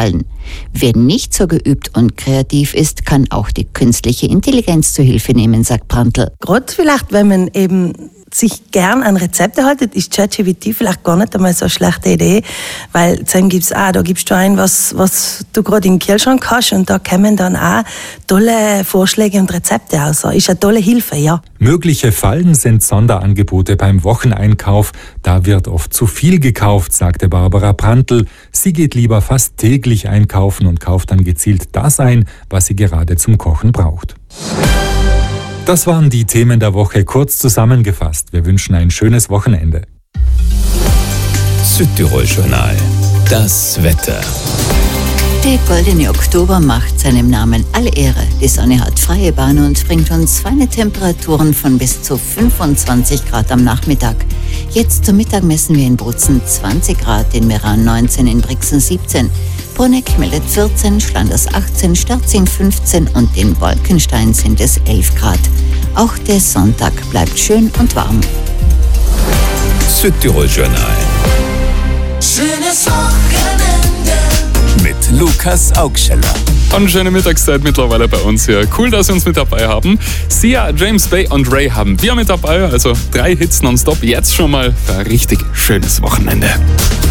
fallen. Wer nicht so geübt und kreativ ist, kann auch die künstliche Intelligenz zur Hilfe nehmen, sagt Brandl. Gerade vielleicht, wenn man eben sich gern an Rezepte haltet, ist ChatGPT vielleicht gar nicht einmal so eine schlechte Idee, weil dann gibt's auch, da gibst du ein, was du gerade im Kühlschrank hast und da kommen dann auch tolle Vorschläge und Rezepte raus. Ist eine tolle Hilfe, ja. Mögliche Fallen sind Sonderangebote beim Wocheneinkauf. Da wird oft zu viel gekauft, sagte Barbara Brandl. Sie geht lieber fast täglich einkaufen und kauft dann gezielt das ein, was sie gerade zum Kochen braucht. Das waren die Themen der Woche kurz zusammengefasst. Wir wünschen ein schönes Wochenende. Südtirol-Journal. Das Wetter. Der goldene Oktober macht seinem Namen alle Ehre. Die Sonne hat freie Bahn und bringt uns feine Temperaturen von bis zu 25 Grad am Nachmittag. Jetzt zum Mittag messen wir in Brutzen 20 Grad, in Meran 19, in Brixen 17. Bruneck meldet 14, Schlanders 18, Sterzing 15 und in Wolkenstein sind es 11 Grad. Auch der Sonntag bleibt schön und warm. Südtirol-Journal. Schönes Wochenende Mit Lukas Augscheller. Eine schöne Mittagszeit mittlerweile bei uns hier. Cool, dass Sie uns mit dabei haben. Sia, James Bay und Ray haben wir mit dabei. Also 3 Hits nonstop. Jetzt schon mal für ein richtig schönes Wochenende.